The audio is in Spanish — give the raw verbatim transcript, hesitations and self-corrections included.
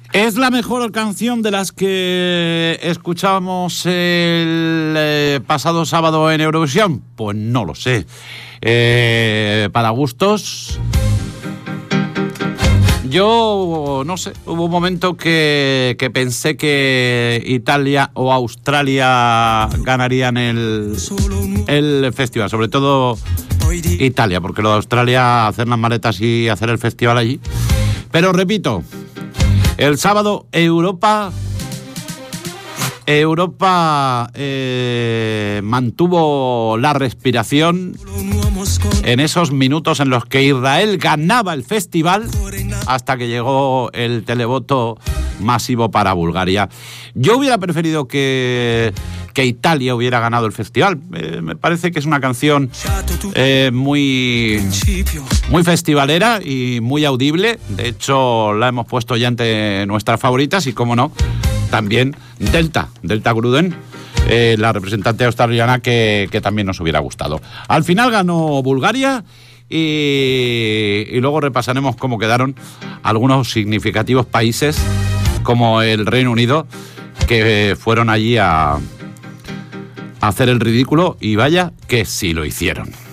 ¿Es la mejor canción de las que escuchábamos el eh, pasado sábado en Eurovisión? Pues no lo sé. Eh, para gustos... Yo, no sé, hubo un momento que, que pensé que Italia o Australia ganarían el, el festival, sobre todo Italia, porque lo de Australia, hacer las maletas y hacer el festival allí. Pero repito, el sábado Europa... Europa eh, mantuvo la respiración en esos minutos en los que Israel ganaba el festival hasta que llegó el televoto masivo para Bulgaria. Yo hubiera preferido que, que Italia hubiera ganado el festival. Eh, me parece que es una canción eh, muy, muy festivalera y muy audible. De hecho, la hemos puesto ya entre nuestras favoritas y, cómo no, también Delta, Delta Gruden, eh, la representante australiana que, que también nos hubiera gustado. Al final ganó Bulgaria y, y luego repasaremos cómo quedaron algunos significativos países como el Reino Unido, que fueron allí a, a hacer el ridículo, y vaya que sí lo hicieron.